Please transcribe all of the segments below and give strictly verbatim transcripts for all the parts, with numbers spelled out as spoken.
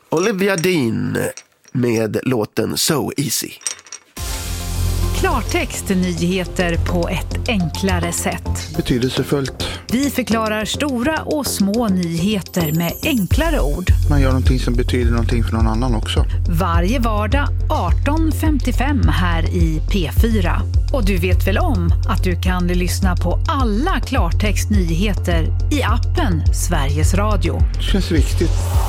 Olivia Dean med låten So Easy. Klartext, nyheter på ett enklare sätt. Betydelsefullt. Vi förklarar stora och små nyheter med enklare ord. Man gör någonting som betyder någonting för någon annan också. Varje vardag arton femtiofem här i P fyra. Och du vet väl om att du kan lyssna på alla Klartext nyheter i appen Sveriges Radio. Det känns viktigt.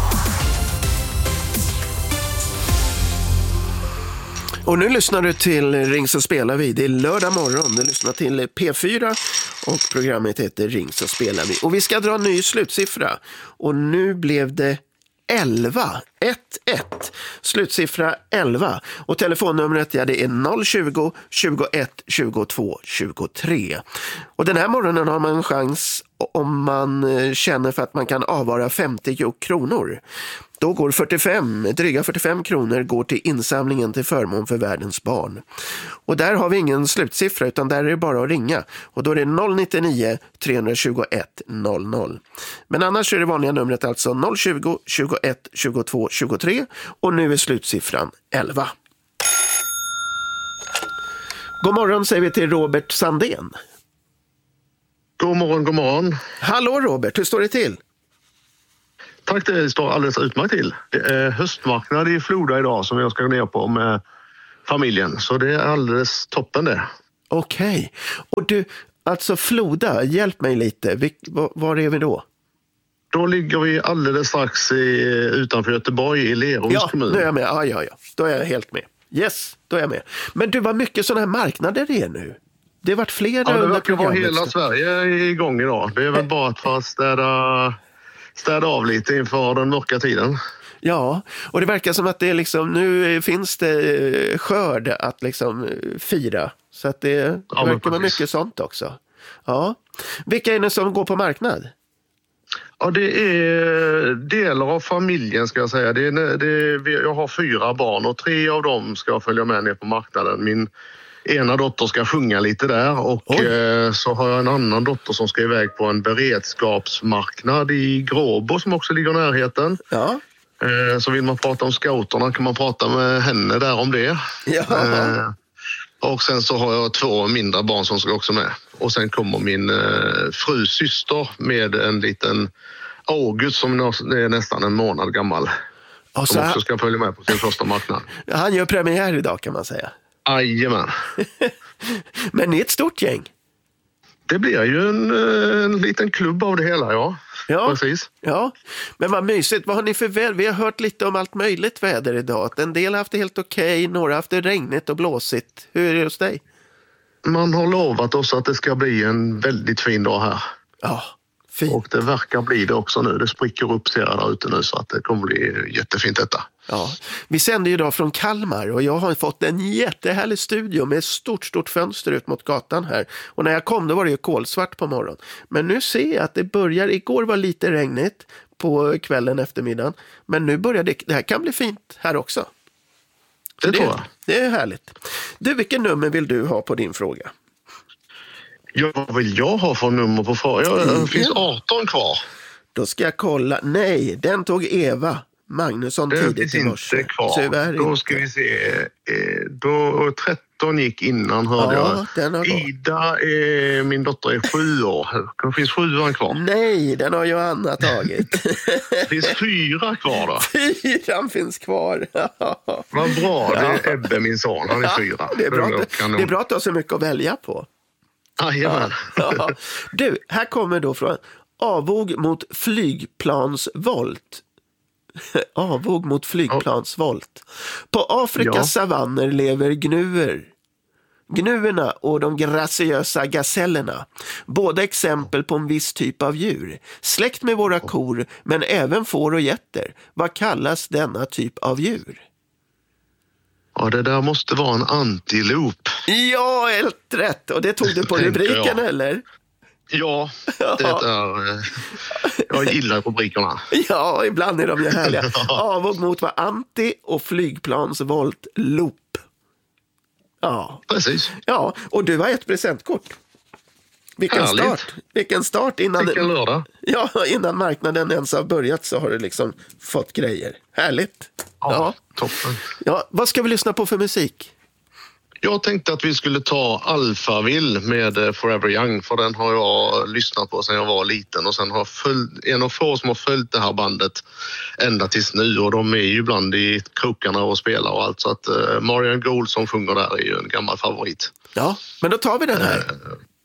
Och nu lyssnar du till Ring så spelar vi. Det är lördag morgon. Du lyssnar till P fyra och programmet heter Ring så spelar vi. Och vi ska dra en ny slutsiffra. Och nu blev det elva. ett ett. Slutsiffra elva. Och telefonnumret, ja, det är noll tjugo, tjugoett, tjugotvå, tjugotre. Och den här morgonen har man en chans om man känner för att man kan avvara femtio kronor. Då går fyrtiofem, dryga fyrtiofem kronor går till insamlingen till förmån för världens barn. Och där har vi ingen slutsiffra utan där är det bara att ringa. Och då är det noll nio nio, tre två ett, noll noll. Men annars är det vanliga numret alltså noll tjugo, tjugoett, tjugotvå, tjugotre. Och nu är slutsiffran elva. God morgon säger vi till Robert Sandén. God morgon, god morgon. Hallå Robert, hur står det till? Tack, det står alldeles utmärkt till. Det är höstmarknad i Floda idag som jag ska gå ner på med familjen. Så det är alldeles toppen det. Okej. Okay. Och du, alltså Floda, hjälp mig lite. Vi, var, var är vi då? Då ligger vi alldeles strax i, utanför Göteborg i Lerums ja, kommun. Ja, nu är jag med. Ja, ja, ja. Då är jag helt med. Yes, då är jag med. Men du, vad mycket sådana här marknader det är nu. Det har varit flera ja, under det verkar vara programmet. hela Sverige igång idag. Det är väl bara för att städa... städa av lite inför den mörka tiden. Ja, och det verkar som att det är liksom, nu finns det skörd att liksom fira. Så att det, det ja, verkar vara mycket sånt också. Ja. Vilka är det som går på marknad? Ja, det är delar av familjen ska jag säga. Det är, det är, jag har fyra barn och tre av dem ska följa med ner på marknaden. Min ena dotter ska sjunga lite där och eh, så har jag en annan dotter som ska iväg på en beredskapsmarknad i Gråbo som också ligger i närheten. Ja. Eh, så vill man prata om scouterna kan man prata med henne där om det. Ja. Eh, och sen så har jag två mindre barn som ska också med. Och sen kommer min eh, frus syster med en liten August som är nästan en månad gammal. Och som också ska följa med på sin första marknad. Han gör premiär idag kan man säga. Jajamän. Men det är ett stort gäng. Det blir ju en, en liten klubb av det hela, ja. Ja, precis. Ja, men vad mysigt. Vad har ni för väder? Vi har hört lite om allt möjligt väder idag. En del har haft det helt okej, några har haft det regnigt och blåsigt. Hur är det hos dig? Man har lovat oss att det ska bli en väldigt fin dag här. Ja, fint. Och det verkar bli det också nu. Det spricker upp ser jag där ute nu så att det kommer bli jättefint detta. Ja, vi sänder ju idag från Kalmar och jag har fått en jättehärlig studio med ett stort, stort fönster ut mot gatan här. Och när jag kom då var det ju kolsvart på morgonen. Men nu ser jag att det börjar, igår var lite regnigt på kvällen eftermiddagen. Men nu börjar det, det här kan bli fint här också. Det, det tror jag. Det är härligt. Du, vilken nummer vill du ha på din fråga? Ja, vad vill jag ha för nummer på frågan? Det finns arton kvar. Då ska jag kolla. Nej, den tog Eva Magnusson det tidigt i morse. Det finns inte kvar. Tyvärr då inte. ska vi se. Då tretton gick innan hörde ja, jag. Den har Ida, är, min dotter är sju år. Det finns sjuan kvar. Nej, den har ju Anna tagit. Det finns fyra kvar då. Fyran finns kvar. Vad bra, det är Ebbe, min son. Han är ja, fyra. Det är, bra, det är bra att du har så mycket att välja på. Jajamän. Ja, ja. Du, här kommer då från avvåg mot flygplansvolt. Avvåg mot flygplansvolt. På Afrikas ja. savanner lever gnuer. Gnuerna och de graciösa gasellerna. Båda exempel på en viss typ av djur. Släkt med våra kor, men även får och getter. Vad kallas denna typ av djur? Ja, det där måste vara en antilop. Ja, helt rätt. Och det tog du på rubriken, eller? Ja, det är... Jag gillar rubrikerna. Ja, ibland är de ju härliga. Avvåg mot var anti- och flygplansvolt loop. Ja. Precis. Ja, och du har ett presentkort. Vilken Härligt. start. Vilken start innan, Vilken lördag. ja, innan marknaden ens har börjat så har du liksom fått grejer. Härligt. Ja, Ja. toppen. Ja, vad ska vi lyssna på för musik? Jag tänkte att vi skulle ta Alphaville med Forever Young, för den har jag lyssnat på sedan jag var liten och sen har följt, en av få som har följt det här bandet ända tills nu, och de är ju ibland i krokarna och spelar och allt, så att uh, Marianne Gould som sjunger där är ju en gammal favorit. Ja, men då tar vi den här.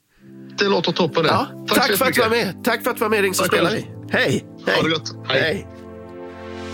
Det låter toppen det. Ja, tack, så för att du var mycket. med. Tack för att du var med i Ring så Tack spelar själv. vi. Hej. Hej. Ha det gott. Hej. Hej.